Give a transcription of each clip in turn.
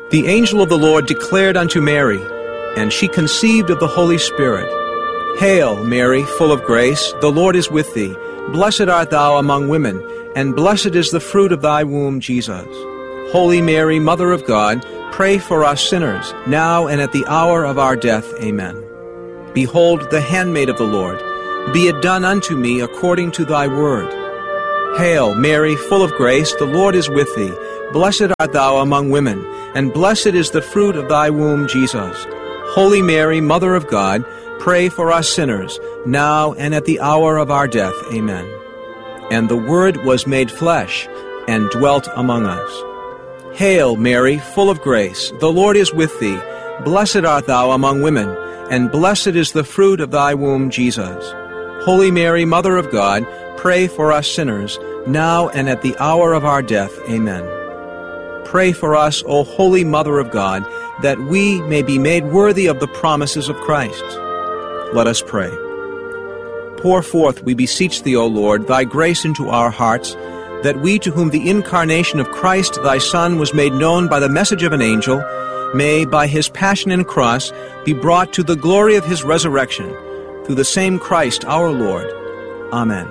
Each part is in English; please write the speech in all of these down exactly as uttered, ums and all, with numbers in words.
The angel of the Lord declared unto Mary, and she conceived of the Holy Spirit. Hail, Mary, full of grace, the Lord is with thee. Blessed art thou among women, and blessed is the fruit of thy womb, Jesus. Holy Mary, Mother of God, pray for us sinners, now and at the hour of our death. Amen. Behold, the handmaid of the Lord. Be it done unto me according to thy word. Hail, Mary, full of grace, the Lord is with thee. Blessed art thou among women, and blessed is the fruit of thy womb, Jesus. Holy Mary, Mother of God, pray for us sinners, now and at the hour of our death. Amen. And the Word was made flesh, and dwelt among us. Hail, Mary, full of grace, the Lord is with thee. Blessed art thou among women, and blessed is the fruit of thy womb, Jesus. Holy Mary, Mother of God, pray for us sinners, now and at the hour of our death. Amen. Pray for us, O Holy Mother of God, that we may be made worthy of the promises of Christ. Let us pray. Pour forth, we beseech thee, O Lord, thy grace into our hearts, that we, to whom the incarnation of Christ thy Son was made known by the message of an angel, may, by his passion and cross, be brought to the glory of his resurrection, through the same Christ our Lord. Amen.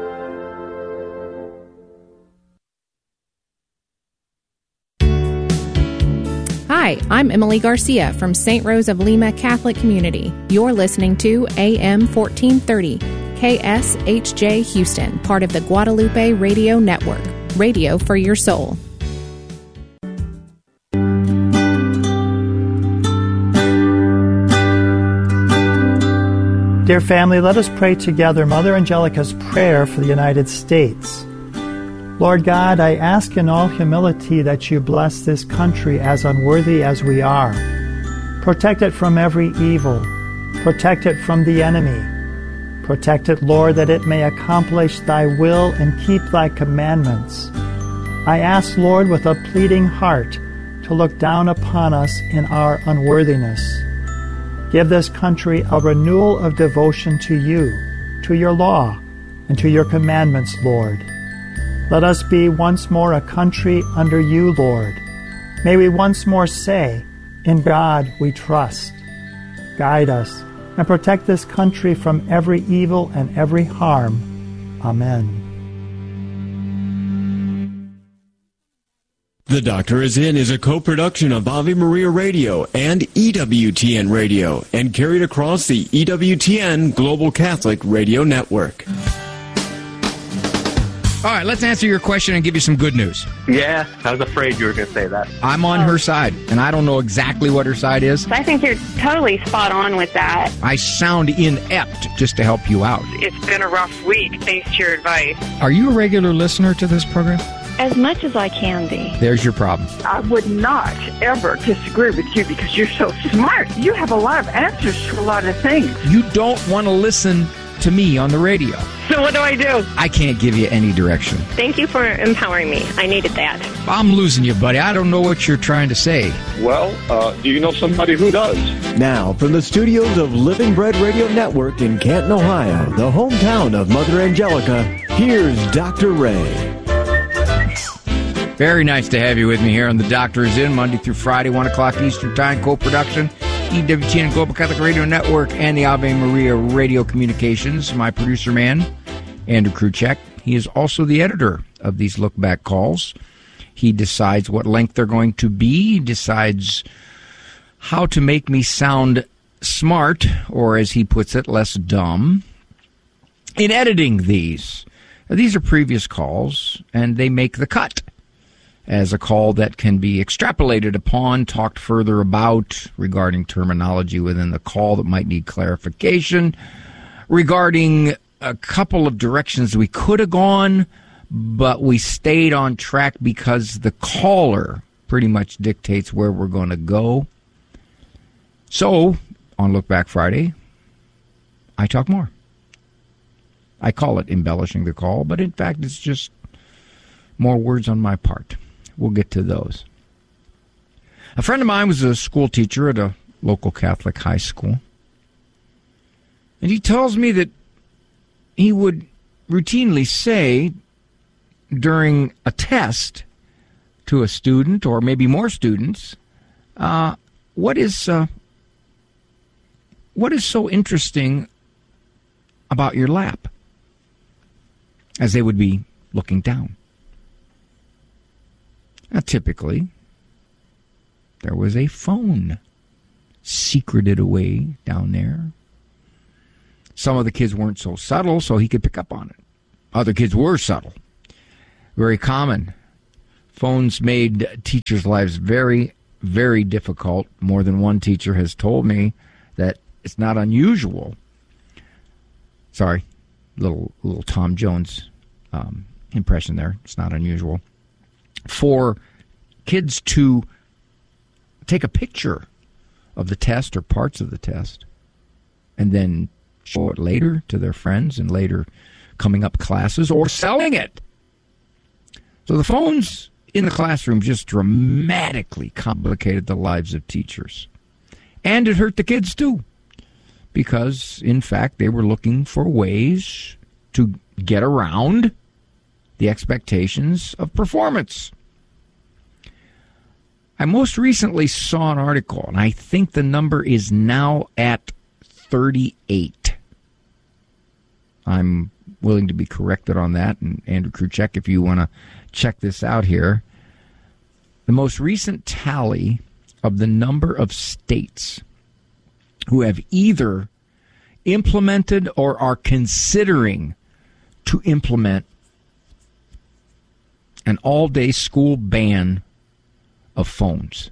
Hi, I'm Emily Garcia from Saint Rose of Lima Catholic Community. You're listening to A M fourteen thirty, K S H J Houston, part of the Guadalupe Radio Network. Radio for your soul. Dear family, let us pray together Mother Angelica's prayer for the United States. Lord God, I ask in all humility that you bless this country as unworthy as we are. Protect it from every evil. Protect it from the enemy. Protect it, Lord, that it may accomplish thy will and keep thy commandments. I ask, Lord, with a pleading heart, to look down upon us in our unworthiness. Give this country a renewal of devotion to you, to your law, and to your commandments, Lord. Let us be once more a country under you, Lord. May we once more say, in God we trust. Guide us and protect this country from every evil and every harm. Amen. The Doctor Is In is a co-production of Ave Maria Radio and E W T N Radio and carried across the E W T N Global Catholic Radio Network. All right, let's answer your question and give you some good news. Yeah, I was afraid you were going to say that. I'm on her side, and I don't know exactly what her side is. I think you're totally spot on with that. I sound inept just to help you out. It's been a rough week, thanks to your advice. Are you a regular listener to this program? As much as I can be. There's your problem. I would not ever disagree with you because you're so smart. You have a lot of answers to a lot of things. You don't want to listen to me on the radio. So what do I do? I can't give you any direction. Thank you for empowering me. I needed that. I'm losing you, buddy. I don't know what you're trying to say. Well, uh, do you know somebody who does? Now, from the studios of Living Bread Radio Network in Canton, Ohio, the hometown of Mother Angelica, here's Doctor Ray. Very nice to have you with me here on The Doctor Is In, Monday through Friday, one o'clock Eastern Time, co-production, E W T N Global Catholic Radio Network and the Ave Maria Radio Communications. My producer man, Andrew Kruchek. He is also the editor of these look-back calls. He decides what length they're going to be. He decides how to make me sound smart, or as he puts it, less dumb, in editing these. Now, these are previous calls, and they make the cut as a call that can be extrapolated upon, talked further about regarding terminology within the call that might need clarification, regarding a couple of directions we could have gone, but we stayed on track because the caller pretty much dictates where we're going to go. So, on Look Back Friday, I talk more. I call it embellishing the call, but in fact it's just more words on my part. We'll get to those. A friend of mine was a school teacher at a local Catholic high school. And he tells me that he would routinely say during a test to a student, or maybe more students, Uh, what is uh, what is so interesting about your lap? As they would be looking down. Now, typically, there was a phone secreted away down there. Some of the kids weren't so subtle, so he could pick up on it. Other kids were subtle. Very common. Phones made teachers' lives very, very difficult. More than one teacher has told me that it's not unusual. Sorry, little little Tom Jones um, impression there. It's not unusual for kids to take a picture of the test or parts of the test and then show it later to their friends and later coming up classes or selling it. So the phones in the classroom just dramatically complicated the lives of teachers. And it hurt the kids too, because in fact they were looking for ways to get around the expectations of performance. I most recently saw an article, and I think the number is now at thirty-eight. I'm willing to be corrected on that, and Andrew Kruchek, if you want to check this out here. The most recent tally of the number of states who have either implemented or are considering to implement an all-day school ban of phones.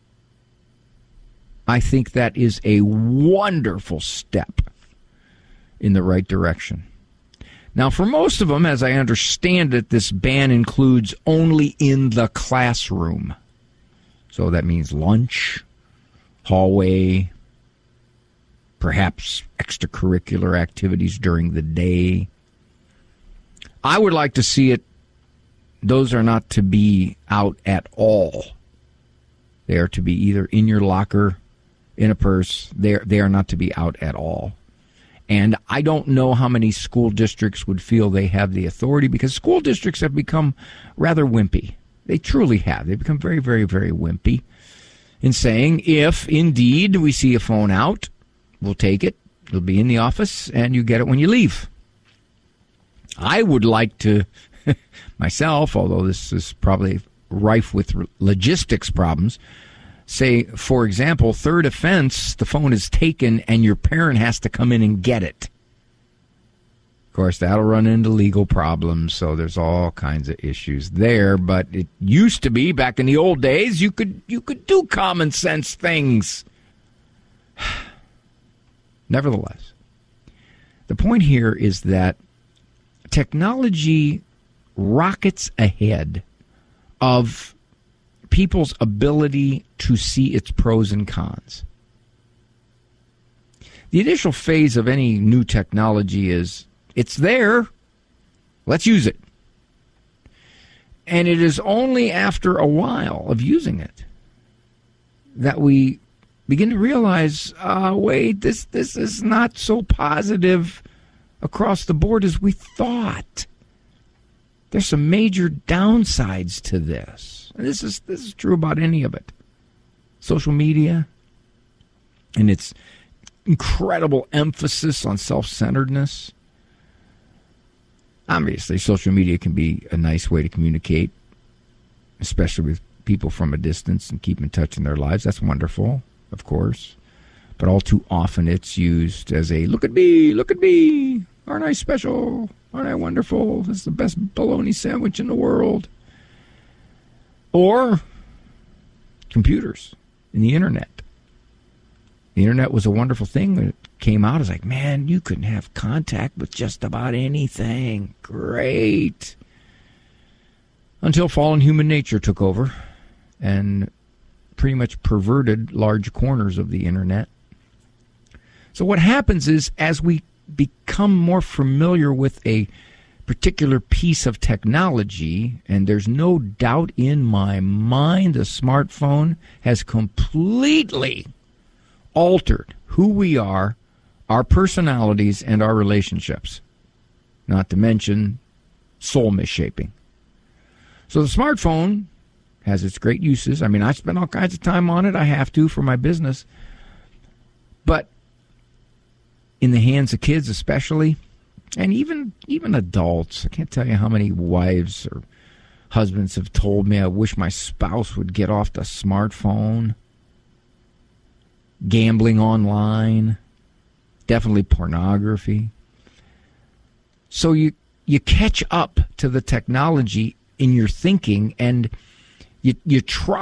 I think that is a wonderful step in the right direction. Now, for most of them, as I understand it, this ban includes only in the classroom. So that means lunch, hallway, perhaps extracurricular activities during the day. I would like to see it, those are not to be out at all. They are to be either in your locker, in a purse. They are, they are not to be out at all. And I don't know how many school districts would feel they have the authority, because school districts have become rather wimpy. They truly have. They've become very, very, very wimpy in saying, if indeed we see a phone out, we'll take it. It'll be in the office, and you get it when you leave. I would like to, myself, although this is probably rife with logistics problems, say, for example, third offense, the phone is taken and your parent has to come in and get it. Of course, that'll run into legal problems, so there's all kinds of issues there. But it used to be, back in the old days, you could you could do common sense things. Nevertheless, the point here is that technology rockets ahead of people's ability to see its pros and cons. The initial phase of any new technology is, it's there, let's use it. And it is only after a while of using it that we begin to realize, uh, wait, this, this is not so positive across the board as we thought. There's some major downsides to this. And this is this is true about any of it. Social media and its incredible emphasis on self-centeredness. Obviously, social media can be a nice way to communicate, especially with people from a distance, and keep in touch in their lives. That's wonderful, of course. But all too often it's used as a, look at me, look at me, aren't I special, aren't I wonderful, this is the best bologna sandwich in the world. Or computers and the internet. The internet was a wonderful thing when it came out. It's like, man, you couldn't have contact with just about anything. Great. Until fallen human nature took over and pretty much perverted large corners of the internet. So what happens is, as we become more familiar with a particular piece of technology, and there's no doubt in my mind the smartphone has completely altered who we are, our personalities, and our relationships, not to mention soul misshaping. So the smartphone has its great uses. I mean, I spend all kinds of time on it. I have to for my business. But in the hands of kids especially, and even even adults, I can't tell you how many wives or husbands have told me, I wish my spouse would get off the smartphone. Gambling online, definitely pornography. So you you catch up to the technology in your thinking, and you you try